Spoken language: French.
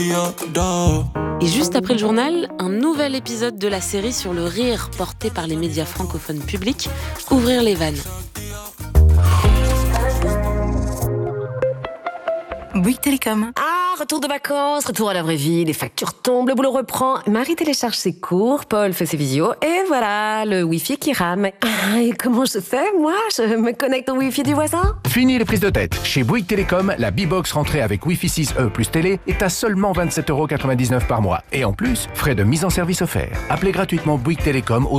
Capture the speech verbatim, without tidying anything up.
Et juste après le journal, un nouvel épisode de la série sur le rire porté par les médias francophones publics, Ouvrir les vannes. Bouygues Télécom. Ah, retour de vacances, retour à la vraie vie, les factures tombent, le boulot reprend. Marie télécharge ses cours, Paul fait ses visios, et voilà, le Wi-Fi qui rame. Ah, et comment je fais, moi? Je me connecte au Wi-Fi du voisin? Fini les prises de tête. Chez Bouygues Télécom, la B-Box rentrée avec Wi-Fi six E plus télé est à seulement vingt-sept euros quatre-vingt-dix-neuf par mois. Et en plus, frais de mise en service offerts. Appelez gratuitement Bouygues Télécom au